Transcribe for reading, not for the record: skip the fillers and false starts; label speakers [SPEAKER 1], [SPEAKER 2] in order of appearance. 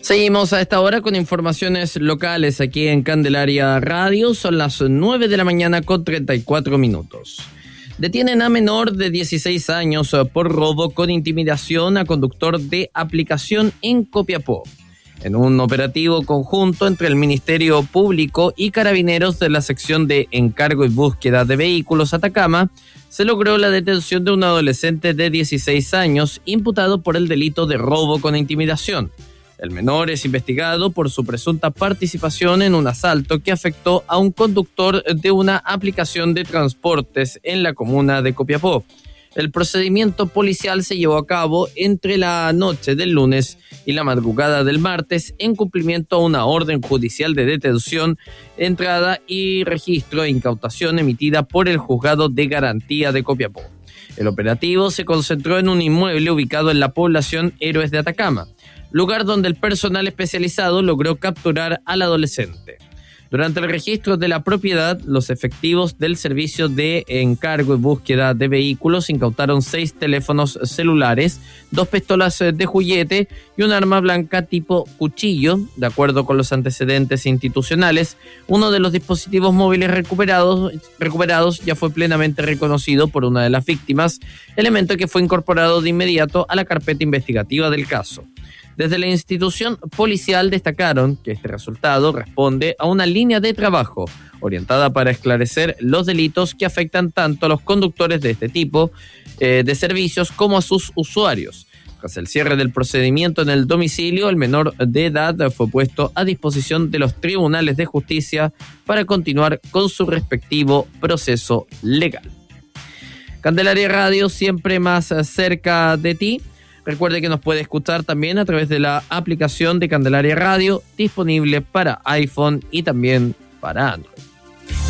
[SPEAKER 1] Seguimos a esta hora con informaciones locales aquí en Candelaria Radio. Son las 9 de la mañana con 34 minutos. Detienen a menor de 16 años por robo con intimidación a conductor de aplicación en Copiapó. En un operativo conjunto entre el Ministerio Público y Carabineros de la sección de encargo y búsqueda de vehículos Atacama, se logró la detención de un adolescente de 16 años imputado por el delito de robo con intimidación. El menor es investigado por su presunta participación en un asalto que afectó a un conductor de una aplicación de transportes en la comuna de Copiapó. El procedimiento policial se llevó a cabo entre la noche del lunes y la madrugada del martes en cumplimiento a una orden judicial de detención, entrada y registro e incautación emitida por el Juzgado de Garantía de Copiapó. El operativo se concentró en un inmueble ubicado en la población Héroes de Atacama, lugar donde el personal especializado logró capturar al adolescente. Durante el registro de la propiedad, los efectivos del servicio de encargo y búsqueda de vehículos incautaron 6 teléfonos celulares, 2 pistolas de juguete y un arma blanca tipo cuchillo. De acuerdo con los antecedentes institucionales, uno de los dispositivos móviles recuperados ya fue plenamente reconocido por una de las víctimas, elemento que fue incorporado de inmediato a la carpeta investigativa del caso. Desde la institución policial destacaron que este resultado responde a una línea de trabajo orientada para esclarecer los delitos que afectan tanto a los conductores de este tipo de servicios como a sus usuarios. Tras el cierre del procedimiento en el domicilio, el menor de edad fue puesto a disposición de los tribunales de justicia para continuar con su respectivo proceso legal. Candelaria Radio, siempre más cerca de ti. Recuerde que nos puede escuchar también a través de la aplicación de Candelaria Radio, disponible para iPhone y también para Android.